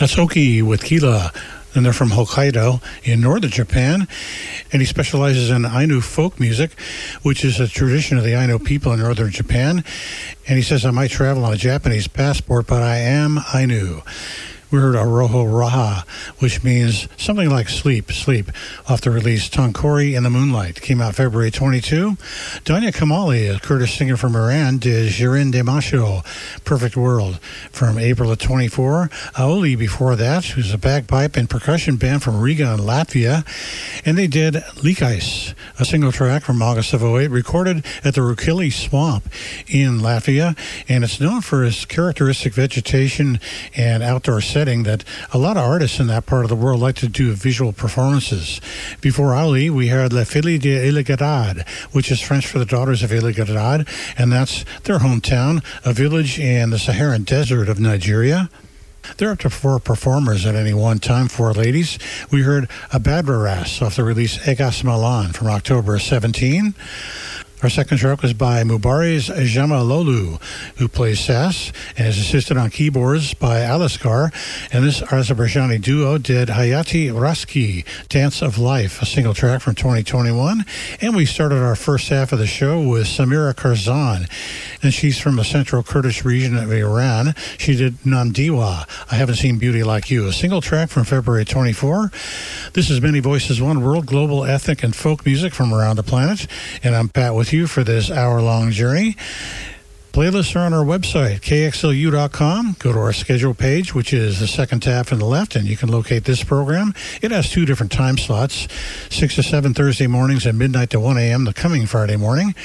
That's Oki with Kila, and they're from Hokkaido in northern Japan, and he specializes in Ainu folk music, which is a tradition of the Ainu people in northern Japan, and he says, I might travel on a Japanese passport, but I am Ainu. We heard Aroho Raha, which means something like sleep, off the release Tonkori in the Moonlight. Came out February 22. Danya Kamali, a Kurdish singer from Iran, did Jirin de Macho, Perfect World, from April of 24. Aoli before that, who's a bagpipe and percussion band from Riga in Latvia. And they did Likais, a single track from August of 08, recorded at the Rukili Swamp in Latvia. And it's known for its characteristic vegetation and outdoor setting that a lot of artists in that part of the world like to do visual performances. Before Ali, we heard La Fille de Iligadad, which is French for the Daughters of Iligadad, and that's their hometown, a village in the Saharan desert of Nigeria. There are up to 4 performers at any one time, 4 ladies. We heard Abadwaras off the release Egas Malan from October 17. Our second track was by Mubaris Jamalolu, who plays sass and is assisted on keyboards by Aliskar. And this Azerbaijani duo did Hayati Raski, Dance of Life, a single track from 2021. And we started our first half of the show with Samira Karzan, and she's from the central Kurdish region of Iran. She did Namdiwa, I Haven't Seen Beauty Like You, a single track from February 24. This is Many Voices, One World, global ethnic and folk music from around the planet. And I'm Pat with you for this hour-long journey. Playlists are on our website, kxlu.com. Go to our schedule page, which is the second tab from the left, and you can locate this program. It has 2 different time slots, 6 to 7 Thursday mornings and midnight to 1 a.m. the coming Friday morning.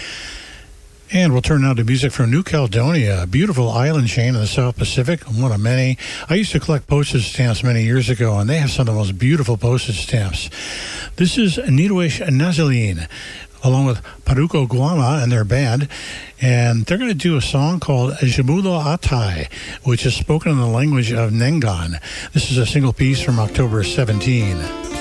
And we'll turn now to music from New Caledonia, a beautiful island chain in the South Pacific, one of many. I used to collect postage stamps many years ago, and they have some of the most beautiful postage stamps. This is Nidwesh Nazaline, along with Paruko Guama and their band, and they're going to do a song called Jamulo Atai, which is spoken in the language of Nengan. This is a single piece from October 17.